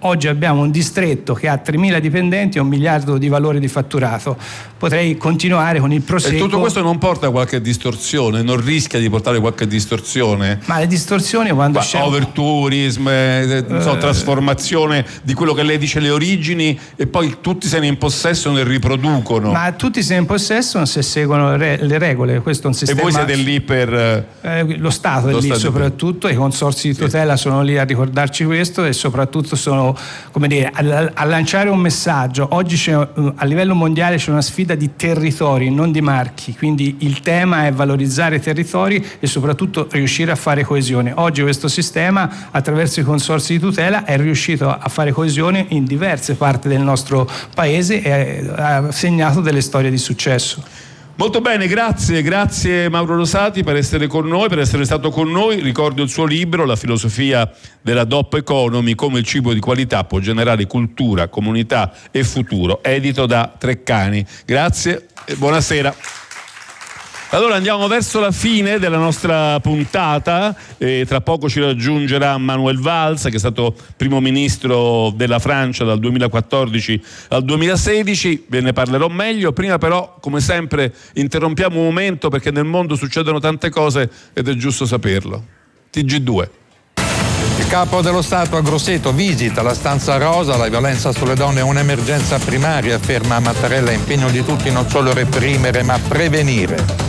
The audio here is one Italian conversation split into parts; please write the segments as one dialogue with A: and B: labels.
A: Oggi abbiamo un distretto che ha 3.000 dipendenti e 1 miliardo di valore di fatturato. Potrei continuare con il prosieguo.
B: E tutto questo non porta a qualche distorsione? Non rischia di portare qualche distorsione?
A: Ma le distorsioni quando
B: overtourism, trasformazione di quello che lei dice le origini, e poi tutti se ne impossessano e riproducono.
A: Ma tutti se ne impossessano se seguono le regole. Questo è un sistema.
B: E voi siete lì per
A: lo Stato è lì soprattutto, i consorzi di tutela sono lì a ricordarci questo, e soprattutto sono, come dire, a lanciare un messaggio. Oggi a livello mondiale c'è una sfida di territori, non di marchi, quindi il tema è valorizzare i territori e soprattutto riuscire a fare coesione. Oggi questo sistema, attraverso i consorzi di tutela, è riuscito a fare coesione in diverse parti del nostro paese e ha segnato delle storie di successo.
B: Molto bene, grazie Mauro Rosati per essere con noi, per essere stato con noi. Ricordo il suo libro, La filosofia della DOP Economy, come il cibo di qualità può generare cultura, comunità e futuro, edito da Treccani. Grazie e buonasera. Allora andiamo verso la fine della nostra puntata, tra poco ci raggiungerà Manuel Valls, che è stato primo ministro della Francia dal 2014 al 2016, ve ne parlerò meglio. Prima però, come sempre, interrompiamo un momento perché nel mondo succedono tante cose ed è giusto saperlo. TG2.
C: Il capo dello Stato a Grosseto visita la stanza rosa, la violenza sulle donne è un'emergenza primaria, afferma Mattarella, impegno di tutti non solo reprimere ma prevenire.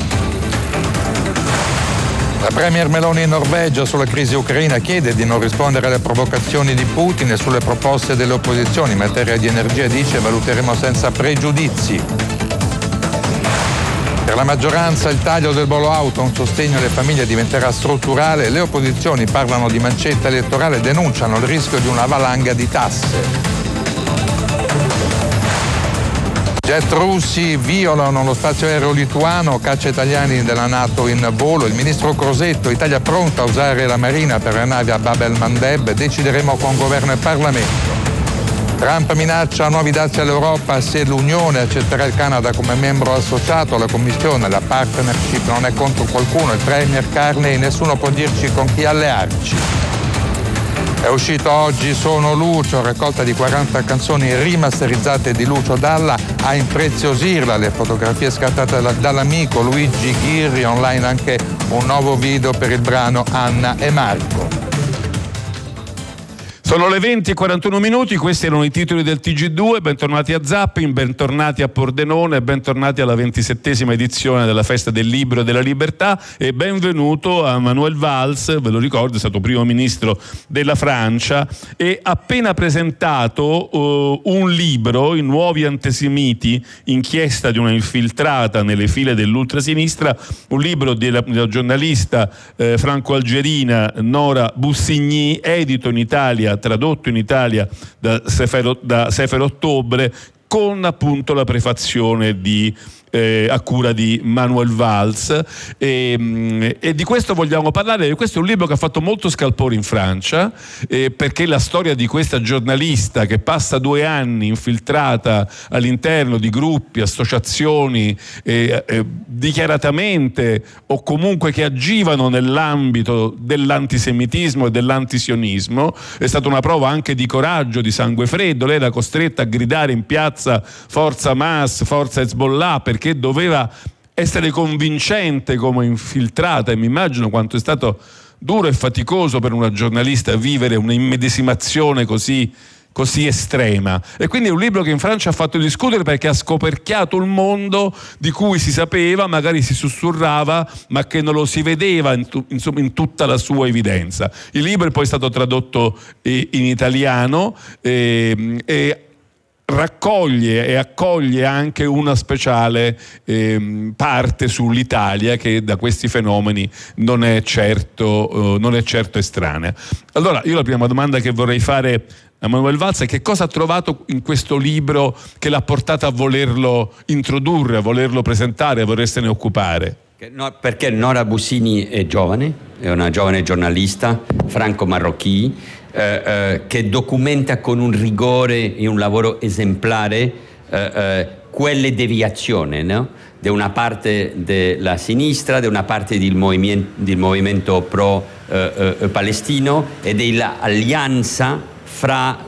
C: La premier Meloni in Norvegia sulla crisi ucraina chiede di non rispondere alle provocazioni di Putin e sulle proposte delle opposizioni. In materia di energia dice valuteremo senza pregiudizi. Per la maggioranza il taglio del bollo auto, un sostegno alle famiglie, diventerà strutturale. Le opposizioni parlano di mancetta elettorale e denunciano il rischio di una valanga di tasse. Jet russi violano lo spazio aereo lituano, caccia italiani della NATO in volo. Il ministro Crosetto, Italia pronta a usare la Marina per le navi a Bab el-Mandeb, decideremo con governo e Parlamento. Trump minaccia nuovi dazi all'Europa se l'Unione accetterà il Canada come membro associato alla Commissione. La partnership non è contro qualcuno, il premier Carney, nessuno può dirci con chi allearci. È uscito oggi Sono Lucio, raccolta di 40 canzoni rimasterizzate di Lucio Dalla, a impreziosirla le fotografie scattate dall'amico Luigi Ghirri, online anche un nuovo video per il brano Anna e Marco.
B: Sono le 20:41, questi erano i titoli del TG2, bentornati a Zapping, bentornati a Pordenone, bentornati alla 27esima edizione della Festa del Libro e della Libertà e benvenuto a Manuel Valls, ve lo ricordo, è stato primo ministro della Francia e ha appena presentato un libro, I nuovi antisemiti, inchiesta di una infiltrata nelle file dell'ultrasinistra, un libro della giornalista franco-algerina Nora Bussigny, edito in Italia, tradotto in Italia da Sefer Ottobre, con appunto la prefazione a cura di Manuel Valls e di questo vogliamo parlare. Questo è un libro che ha fatto molto scalpore in Francia perché la storia di questa giornalista che passa 2 anni infiltrata all'interno di gruppi, associazioni dichiaratamente o comunque che agivano nell'ambito dell'antisemitismo e dell'antisionismo è stata una prova anche di coraggio, di sangue freddo. Lei era costretta a gridare in piazza forza Hamas, forza Hezbollah, perché doveva essere convincente come infiltrata, e mi immagino quanto è stato duro e faticoso per una giornalista vivere un'immedesimazione così estrema. E quindi è un libro che in Francia ha fatto discutere perché ha scoperchiato il mondo di cui si sapeva, magari si sussurrava, ma che non lo si vedeva in tutta la sua evidenza. Il libro è poi stato tradotto in italiano e raccoglie e accoglie anche una speciale parte sull'Italia che da questi fenomeni non è certo estranea. Allora io la prima domanda che vorrei fare a Manuel Valls è: che cosa ha trovato in questo libro che l'ha portata a volerlo introdurre, a volerlo presentare, a volersene occupare?
D: Perché Nora Bussigny è giovane, è una giovane giornalista franco-marocchina che documenta con un rigore e un lavoro esemplare quelle deviazioni, no? Da una parte della sinistra, da una parte del movimento pro-palestino e dell'alleanza fra